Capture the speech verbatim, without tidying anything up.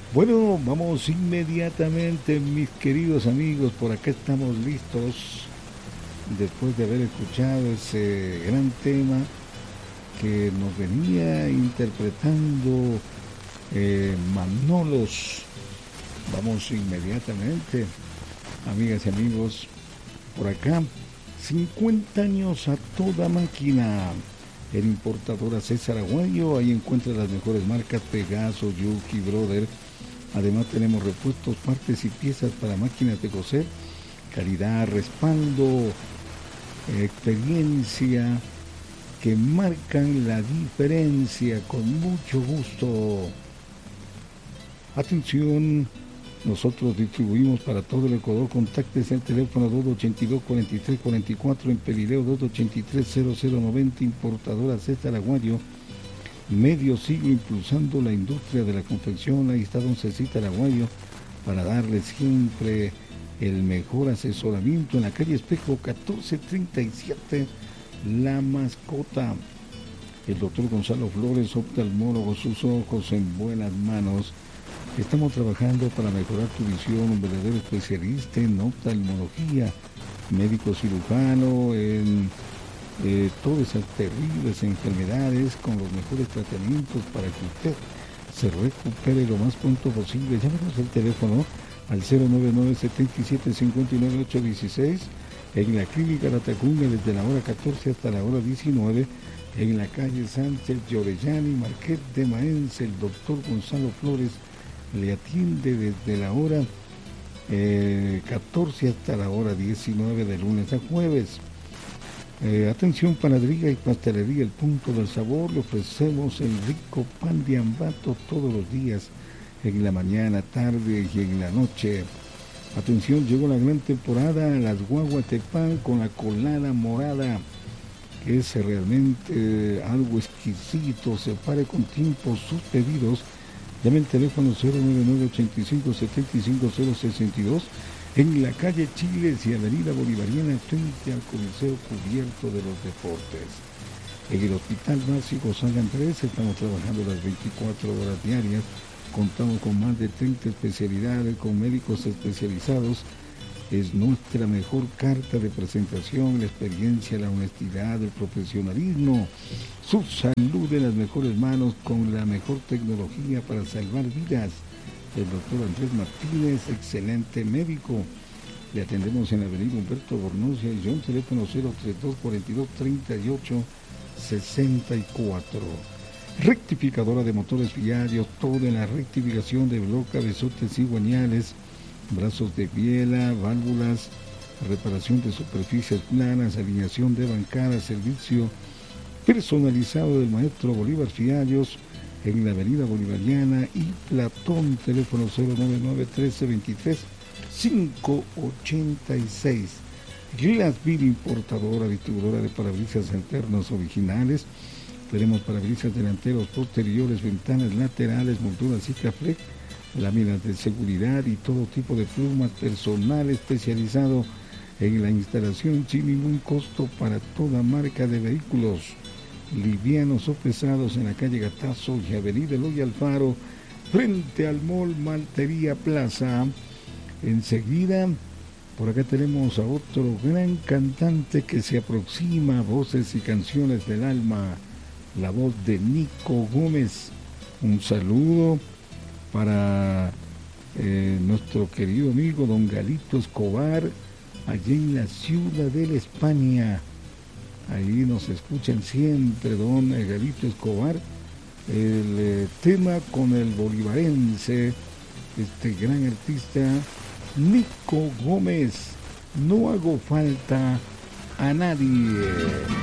Bueno, vamos inmediatamente, mis queridos amigos, por acá estamos listos después de haber escuchado ese gran tema que nos venía interpretando eh, Manolos. Vamos inmediatamente, amigas y amigos, por acá, cincuenta años a toda máquina. El importadora César Aguayo, ahí encuentra las mejores marcas Pegaso, Yuki, Brother. Además tenemos repuestos, partes y piezas para máquinas de coser, calidad, respaldo, experiencia que marcan la diferencia con mucho gusto. Atención, nosotros distribuimos para todo el Ecuador. Contáctese al teléfono dos ochenta y dos, cuarenta y tres cuarenta y cuatro, en Pelileo dos ochenta y tres, cero cero noventa, importadora César Aguayo. Medio siglo impulsando la industria de la confección. Ahí está don Cecita Aguayo para darle siempre el mejor asesoramiento en la calle Espejo catorce treinta y siete, La Mascota. El doctor Gonzalo Flores, oftalmólogo, sus ojos en buenas manos. Estamos trabajando para mejorar tu visión, un verdadero especialista en oftalmología, médico cirujano, en Eh, todas esas terribles enfermedades con los mejores tratamientos para que usted se recupere lo más pronto posible. Llámenos al teléfono al cero nueve nueve, siete siete, cinco nueve, ocho uno seis en la clínica La Tacunga desde la hora catorce hasta la hora diecinueve, en la calle Sánchez Llorellani, Marqués de Maense. El doctor Gonzalo Flores le atiende desde la hora eh, catorce hasta la hora diecinueve de lunes a jueves. Eh, atención, panadería y pastelería El Punto del Sabor. Le ofrecemos el rico pan de Ambato todos los días, en la mañana, tarde y en la noche. Atención, llegó la gran temporada, las guaguas de pan con la colada morada, que es realmente eh, algo exquisito. Separe con tiempo sus pedidos. Llame el teléfono cero nueve nueve, ochenta y cinco, setenta y cinco, cero sesenta y dos, en la calle Chiles y avenida Bolivariana, frente al Coliseo Cubierto de los Deportes. En el Hospital Básico San Andrés estamos trabajando las veinticuatro horas diarias. Contamos con más de treinta especialidades, con médicos especializados. Es nuestra mejor carta de presentación, la experiencia, la honestidad, el profesionalismo, su salud en las mejores manos, con la mejor tecnología para salvar vidas. El doctor Andrés Martínez, excelente médico. Le atendemos en la avenida Humberto Bornosia y John, teléfono cero treinta y dos, cuarenta y dos, treinta y ocho, sesenta y cuatro. Rectificadora de motores viarios, todo en la rectificación de bloques, cabezotes y guañales, brazos de biela, válvulas, reparación de superficies planas, alineación de bancadas, servicio personalizado del maestro Bolívar Fiallos, en la avenida Bolivariana y Platón, teléfono cero nueve nueve, trece, veintitrés, quinientos ochenta y seis. Glassville, importadora, distribuidora de parabrisas internos originales. Tenemos parabrisas delanteros, posteriores, ventanas laterales, molduras Sikaflex, láminas de seguridad y todo tipo de plumas, personal especializado en la instalación sin ningún costo para toda marca de vehículos, livianos o pesados, en la calle Gatazo y avenida Eloy Alfaro, frente al Mall Maltería Plaza. Enseguida, por acá tenemos a otro gran cantante que se aproxima, voces y canciones del alma, la voz de Nico Gómez. Un saludo para eh, nuestro querido amigo don Galito Escobar, allí en la ciudad de la España. Ahí nos escuchan siempre, don Galito Escobar. El eh, tema con el bolivarense, este gran artista Nico Gómez. No hago falta a nadie.